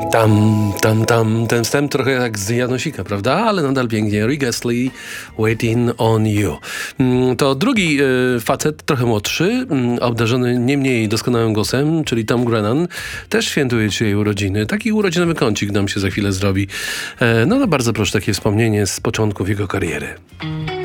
Ten wstęp trochę jak z Janosika, prawda? Ale nadal pięknie. Rick Astley, Waiting on You. To drugi facet, trochę młodszy, obdarzony nie mniej doskonałym głosem, czyli Tom Grennan, też świętuje dzisiaj urodziny. Taki urodzinowy kącik nam się za chwilę zrobi. No bardzo proszę, takie wspomnienie z początków jego kariery.